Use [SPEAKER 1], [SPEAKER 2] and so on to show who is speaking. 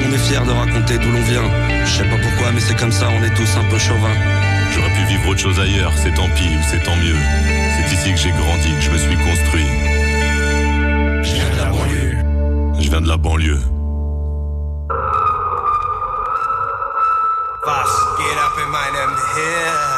[SPEAKER 1] on est fiers de raconter d'où l'on vient. Je sais pas pourquoi, mais c'est comme ça, on est tous un peu chauvins.
[SPEAKER 2] J'aurais pu vivre autre chose ailleurs, c'est tant pis ou c'est tant mieux. C'est ici que j'ai grandi, que je me suis construit.
[SPEAKER 3] Je viens de la banlieue.
[SPEAKER 2] Je viens de la banlieue.
[SPEAKER 4] Was geht ab in meinem Hirn?